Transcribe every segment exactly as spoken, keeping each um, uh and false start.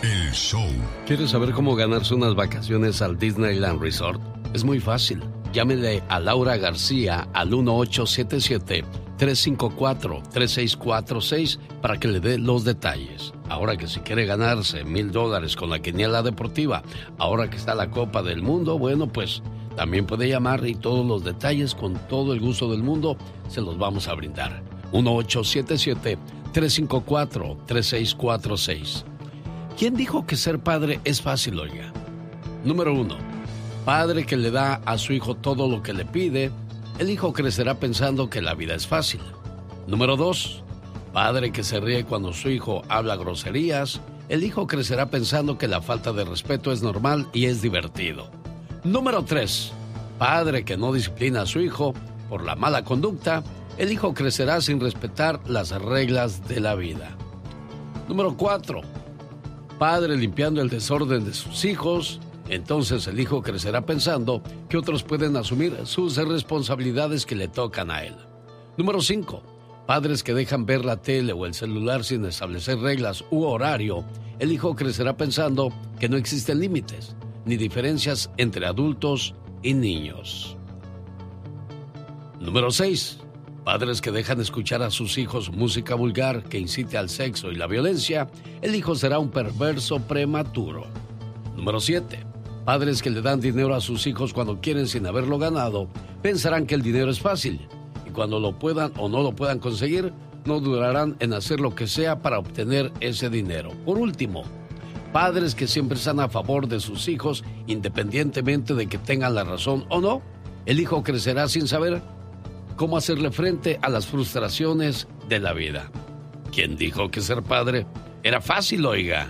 el show. ¿Quieres saber cómo ganarse unas vacaciones al Disneyland Resort? Es muy fácil. Llámele a Laura García al uno ocho siete siete, tres cinco cuatro, tres seis cuatro seis para que le dé los detalles. Ahora que si quiere ganarse mil dólares con la quiniela deportiva, ahora que está la Copa del Mundo, bueno, pues también puede llamar y todos los detalles con todo el gusto del mundo se los vamos a brindar. uno ocho siete siete, tres cinco cuatro, tres seis cuatro seis. ¿Quién dijo que ser padre es fácil, oiga? Número uno. Padre que le da a su hijo todo lo que le pide, el hijo crecerá pensando que la vida es fácil. Número dos. Padre que se ríe cuando su hijo habla groserías, el hijo crecerá pensando que la falta de respeto es normal y es divertido. Número tres. Padre que no disciplina a su hijo por la mala conducta, el hijo crecerá sin respetar las reglas de la vida. Número cuatro. Padre limpiando el desorden de sus hijos, entonces el hijo crecerá pensando que otros pueden asumir sus responsabilidades que le tocan a él. Número cinco. Padres que dejan ver la tele o el celular sin establecer reglas u horario, el hijo crecerá pensando que no existen límites ni diferencias entre adultos y niños. Número seis. Padres que dejan escuchar a sus hijos música vulgar que incite al sexo y la violencia, el hijo será un perverso prematuro. Número siete. Padres que le dan dinero a sus hijos cuando quieren sin haberlo ganado, pensarán que el dinero es fácil y cuando lo puedan o no lo puedan conseguir, no durarán en hacer lo que sea para obtener ese dinero. Por último, padres que siempre están a favor de sus hijos independientemente de que tengan la razón o no, el hijo crecerá sin saber cómo hacerle frente a las frustraciones de la vida. ¿Quién dijo que ser padre era fácil, oiga?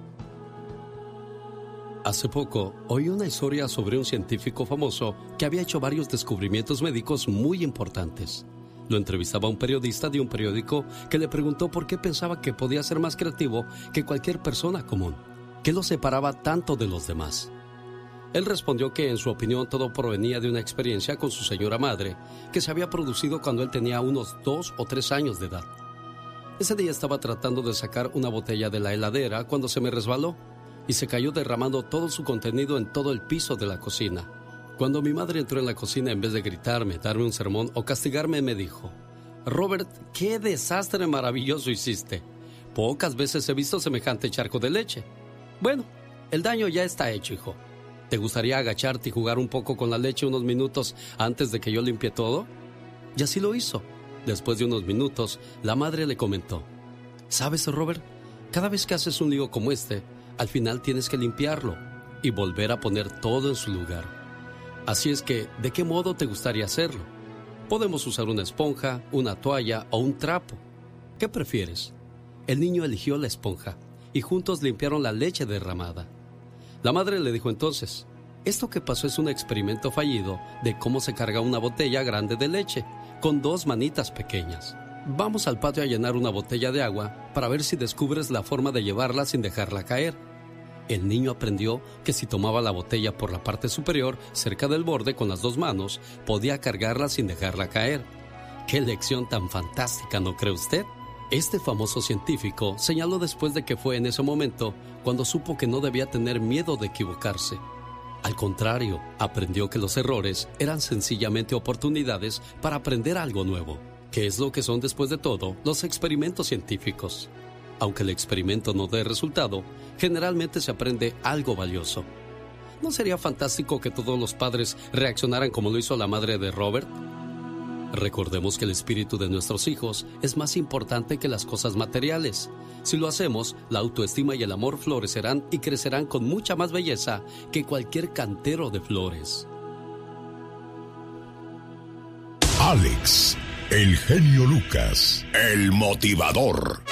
Hace poco oí una historia sobre un científico famoso que había hecho varios descubrimientos médicos muy importantes. Lo entrevistaba un periodista de un periódico que le preguntó por qué pensaba que podía ser más creativo que cualquier persona común. ¿Qué lo separaba tanto de los demás? Él respondió que en su opinión todo provenía de una experiencia con su señora madre que se había producido cuando él tenía unos dos o tres años de edad. Ese día estaba tratando de sacar una botella de la heladera cuando se me resbaló y se cayó derramando todo su contenido en todo el piso de la cocina. Cuando mi madre entró en la cocina, en vez de gritarme, darme un sermón o castigarme, me dijo: Robert, qué desastre maravilloso hiciste. Pocas veces he visto semejante charco de leche. Bueno, el daño ya está hecho, hijo. ¿Te gustaría agacharte y jugar un poco con la leche unos minutos antes de que yo limpie todo? Y así lo hizo. Después de unos minutos, la madre le comentó: ¿Sabes, Robert? Cada vez que haces un lío como este, al final tienes que limpiarlo y volver a poner todo en su lugar. Así es que, ¿de qué modo te gustaría hacerlo? Podemos usar una esponja, una toalla o un trapo. ¿Qué prefieres? El niño eligió la esponja y juntos limpiaron la leche derramada. La madre le dijo entonces: esto que pasó es un experimento fallido de cómo se carga una botella grande de leche con dos manitas pequeñas. Vamos al patio a llenar una botella de agua para ver si descubres la forma de llevarla sin dejarla caer. El niño aprendió que si tomaba la botella por la parte superior, cerca del borde con las dos manos, podía cargarla sin dejarla caer. ¡Qué lección tan fantástica, ¿no cree usted? Este famoso científico señaló después de que fue en ese momento cuando supo que no debía tener miedo de equivocarse. Al contrario, aprendió que los errores eran sencillamente oportunidades para aprender algo nuevo. ¿Qué es lo que son, después de todo, los experimentos científicos? Aunque el experimento no dé resultado, generalmente se aprende algo valioso. ¿No sería fantástico que todos los padres reaccionaran como lo hizo la madre de Robert? Recordemos que el espíritu de nuestros hijos es más importante que las cosas materiales. Si lo hacemos, la autoestima y el amor florecerán y crecerán con mucha más belleza que cualquier cantero de flores. Alex, el genio Lucas, el motivador.